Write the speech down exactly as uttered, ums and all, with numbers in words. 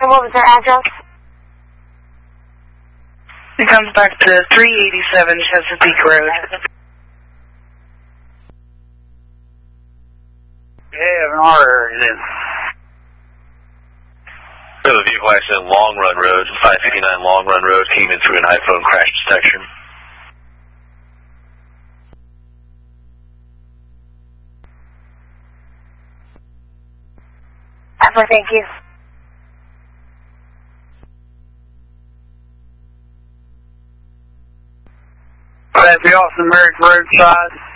And what was their address? It comes back to three eighty-seven Chesapeake Road. Yeah, an order it is. We have a vehicle accident Long Run Road, five fifty-nine Long Run Road, came in through an iPhone crash detection. Alpha, thank you. That'd be off the Merrick roadside.